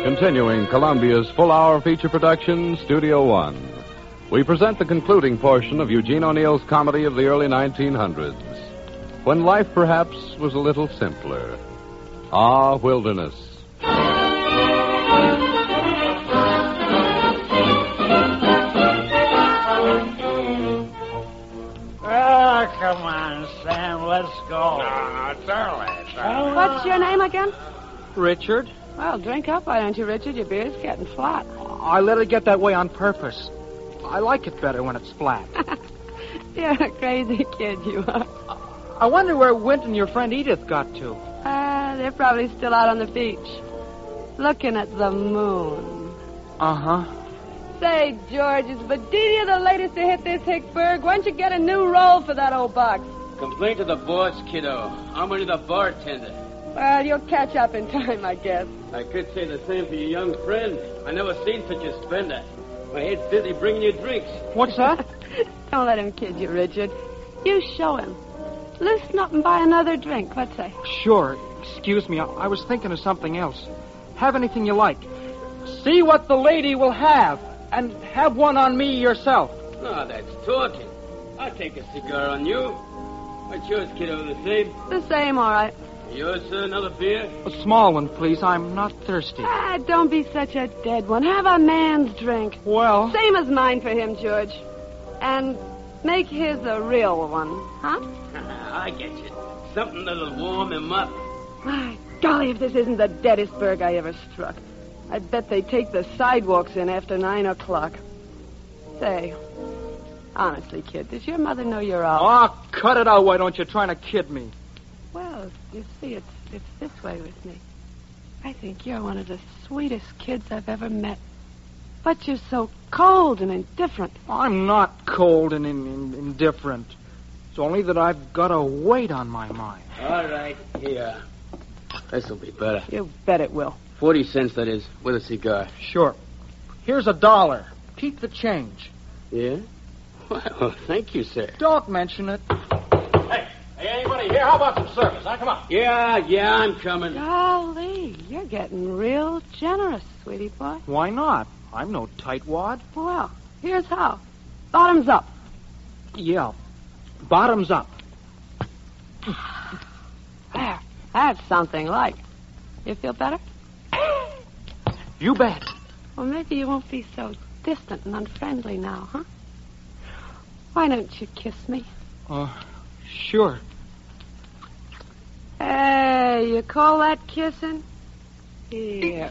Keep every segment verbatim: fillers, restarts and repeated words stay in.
Continuing Columbia's full-hour feature production, Studio One, we present the concluding portion of Eugene O'Neill's comedy of the early nineteen hundreds, when life perhaps was a little simpler. Ah, Wilderness. Oh, come on, Sam, let's go. No, no, it's early. It's early. What's your name again? Richard? Well, drink up, why don't you, Richard? Your beer's getting flat. I let it get that way on purpose. I like it better when it's flat. You're a crazy kid, you are. I wonder where Wint and your friend Edith got to. Uh, they're probably still out on the beach, looking at the moon. Uh-huh. Say, George, is Bedelia the latest to hit this Hickburg? Why don't you get a new roll for that old box? Complain to the boss, kiddo. I'm only the bartender. Well, you'll catch up in time, I guess. I could say the same for your young friend. I never seen such a spender. My head's busy bringing you drinks. What's that? Don't let him kid you, Richard. You show him. Loosen up and buy another drink. What say? Sure. Excuse me. I, I was thinking of something else. Have anything you like. See what the lady will have. And have one on me yourself. Oh, that's talking. I'll take a cigar on you. What's yours, kiddo? The same? The same, all right. Yours, sir? Another beer? A small one, please. I'm not thirsty. Ah, don't be such a dead one. Have a man's drink. Well... Same as mine for him, George. And make his a real one, huh? I get you. Something that'll warm him up. My golly, if this isn't the deadest burg I ever struck. I bet they take the sidewalks in after nine o'clock. Say, honestly, kid, does your mother know you're out? Oh, cut it out. Why don't you trying to kid me? Well, you see, it's it's this way with me. I think you're one of the sweetest kids I've ever met. But you're so cold and indifferent. I'm not cold and in, in, indifferent. It's only that I've got a weight on my mind. All right, here. This'll be better. You bet it will. Forty cents, that is, with a cigar. Sure. Here's a dollar. Keep the change. Yeah? Well, thank you, sir. Don't mention it. Hey, hey, anybody here? How about some service, huh? Come on. Yeah, yeah, I'm coming. Golly, you're getting real generous, sweetie boy. Why not? I'm no tightwad. Well, here's how. Bottoms up. Yeah. Bottoms up. There. That's something like. You feel better? You bet. Well, maybe you won't be so distant and unfriendly now, huh? Why don't you kiss me? Uh, sure. Hey, you call that kissing? Here.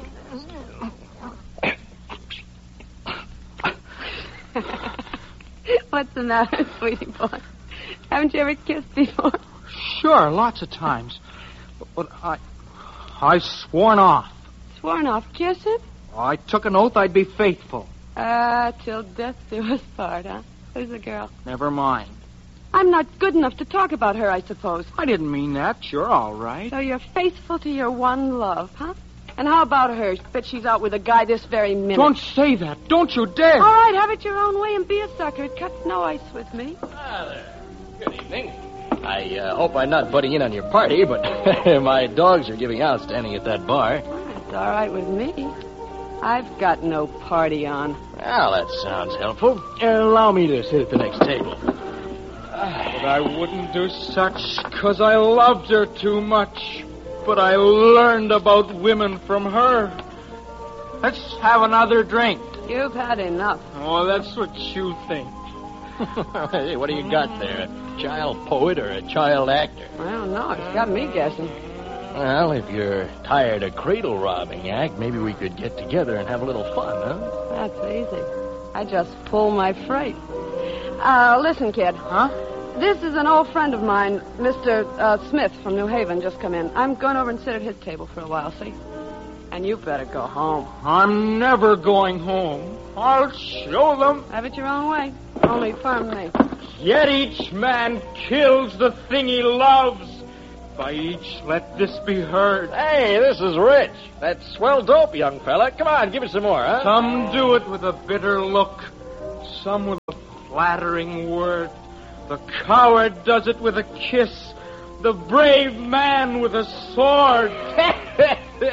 What's the matter, sweetie boy? Haven't you ever kissed before? Sure, lots of times. But I... I sworn off. Sworn off kissing? I took an oath I'd be faithful. Ah, uh, till death do us part, huh? Who's the girl? Never mind. I'm not good enough to talk about her, I suppose. I didn't mean that. You're all right. So you're faithful to your one love, huh? And how about her? Bet she's out with a guy this very minute. Don't say that. Don't you dare. All right, have it your own way and be a sucker. It cuts no ice with me. Ah, there. Good evening. I uh, hope I'm not butting in on your party, but my dogs are giving out standing at that bar. Well, it's all right with me. I've got no party on. Well, that sounds helpful. Uh, allow me to sit at the next table. But I wouldn't do such because I loved her too much. But I learned about women from her. Let's have another drink. You've had enough. Oh, that's what you think. Hey, what do you got there? A child poet or a child actor? I don't know. It's got me guessing. Well, if you're tired of cradle robbing act, maybe we could get together and have a little fun, huh? That's easy. I just pull my freight. Uh, listen, kid. Huh? This is an old friend of mine, Mister Uh, Smith from New Haven, just come in. I'm going over and sit at his table for a while, see? And you better go home. I'm never going home. I'll show them. Have it your own way. Only firm me. Yet each man kills the thing he loves. By each let this be heard. Hey, this is Rich. That's swell dope, young fella. Come on, give it some more, huh? Some do it with a bitter look. Some with a flattering word. The coward does it with a kiss. The brave man with a sword. I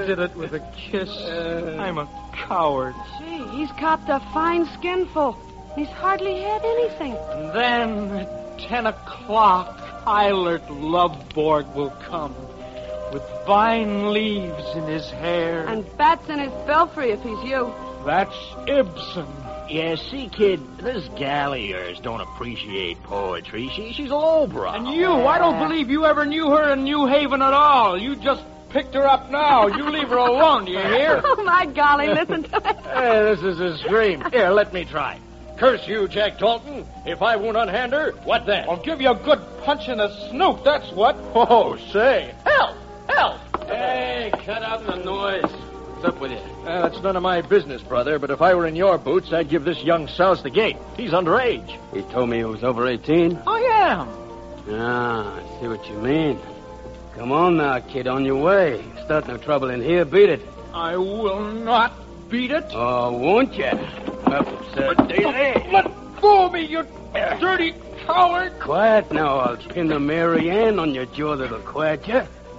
did it with a kiss. I'm a coward. Gee, he's copped a fine skinful. He's hardly had anything. And then at ten o'clock, Eilert Loveborg will come with vine leaves in his hair. And bats in his belfry if he's you. That's Ibsen. Yeah, see, kid, this gal of yours don't appreciate poetry. She, she's a lowbrow. And you, I don't believe you ever knew her in New Haven at all. You just picked her up now. You leave her alone, do you hear? Oh, my golly, listen to it. Hey, this is a scream. Here, let me try. Curse you, Jack Dalton. If I won't unhand her, what then? I'll give you a good punch in the snoot, that's what. Oh, say. Help! Help! Hey, cut out the noise. What's up with you? Uh, that's none of my business, brother, but if I were in your boots, I'd give this young souse the gate. He's underage. He told me he was over eighteen. I am. Ah, I see what you mean. Come on now, kid, on your way. Start no trouble in here. Beat it. I will not beat it. Oh, won't you? Up, sir. Let go of me, you dirty coward. Quiet now. I'll pin the Mary Ann on your jaw that'll quiet you.